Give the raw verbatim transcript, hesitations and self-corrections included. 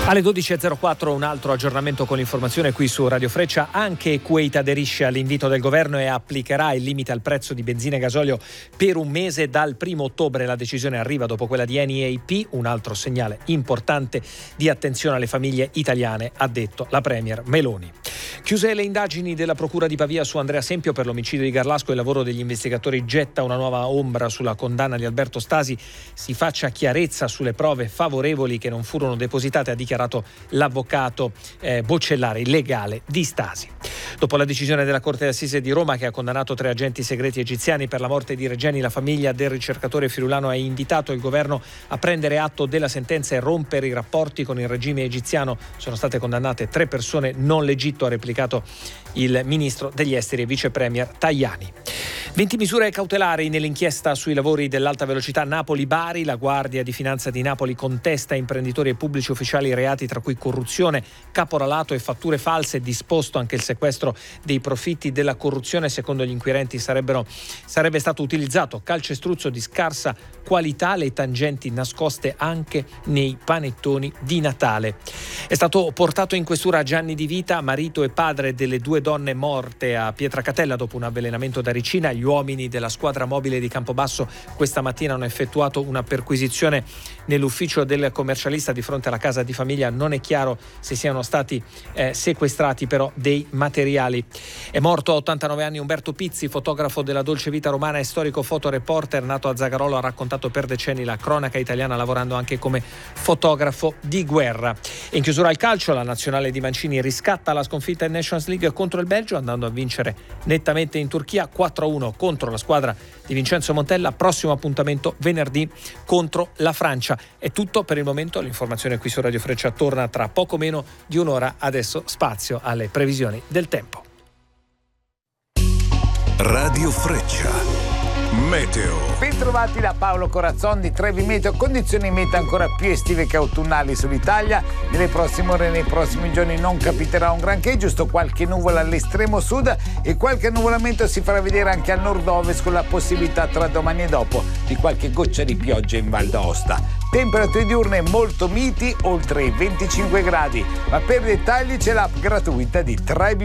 Alle dodici e zero quattro un altro aggiornamento con l'informazione qui su Radio Freccia. Anche Kuwait aderisce all'invito del governo e applicherà il limite al prezzo di benzina e gasolio per un mese dal primo ottobre. La decisione arriva dopo quella di Eni e A P, un altro segnale importante di attenzione alle famiglie italiane, ha detto la premier Meloni. Chiuse le indagini della Procura di Pavia su Andrea Sempio per l'omicidio di Garlasco, il lavoro degli investigatori getta una nuova ombra sulla condanna di Alberto Stasi. Si faccia chiarezza sulle prove favorevoli che non furono depositate, ha dichiarato l'avvocato eh, Bocellari, legale di Stasi. Dopo la decisione della Corte d'Assise di Roma che ha condannato tre agenti segreti egiziani per la morte di Regeni, la famiglia del ricercatore friulano ha invitato il governo a prendere atto della sentenza e rompere i rapporti con il regime egiziano. Sono state condannate tre persone, non l'Egitto, ha replicato il ministro degli esteri e vice premier Tajani. venti misure cautelari nell'inchiesta sui lavori dell'alta velocità Napoli-Bari. La Guardia di Finanza di Napoli contesta imprenditori e pubblici ufficiali reati tra cui corruzione, caporalato e fatture false. Disposto anche il sequestro dei profitti della corruzione. Secondo gli inquirenti sarebbero, sarebbe stato utilizzato calcestruzzo di scarsa qualità, le tangenti nascoste anche nei panettoni di Natale. È stato portato in questura Gianni Di Vita, marito e padre delle due donne morte a Pietracatella dopo un avvelenamento da ricina. Gli uomini della squadra mobile di Campobasso questa mattina hanno effettuato una perquisizione nell'ufficio del commercialista di fronte alla casa di famiglia. Non è chiaro se siano stati eh, sequestrati però dei materiali. È morto a ottantanove anni Umberto Pizzi, fotografo della dolce vita romana e storico fotoreporter. Nato a Zagarolo, ha raccontato per decenni la cronaca italiana, lavorando anche come fotografo di guerra. E in chiusura al calcio, la nazionale di Mancini riscatta la sconfitta in Nations League contro il Belgio, andando a vincere nettamente in Turchia quattro a uno contro la squadra di Vincenzo Montella. Prossimo appuntamento venerdì contro la Francia. È tutto per il momento. L'informazione qui su Radio Freccia torna tra poco meno di un'ora. Adesso spazio alle previsioni del tempo. Radio Freccia Meteo. Bentrovati da Paolo Corazzon di Trevi Meteo. Condizioni meta ancora più estive che autunnali sull'Italia. Nelle prossime ore e nei prossimi giorni non capiterà un granché, giusto qualche nuvola all'estremo sud e qualche annuvolamento si farà vedere anche al nord-ovest, con la possibilità tra domani e dopo di qualche goccia di pioggia in Val d'Aosta. Temperature diurne molto miti, oltre i venticinque gradi, ma per dettagli c'è l'app gratuita di Trevi